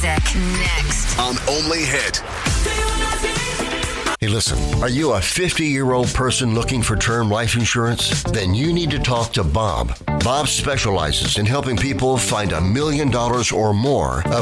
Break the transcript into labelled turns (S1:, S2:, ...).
S1: Next.
S2: On Only Hit. Hey, listen, are you a 50-year-old person looking for term life insurance? Then you need to talk to Bob. Bob specializes in helping people find $1 million or more of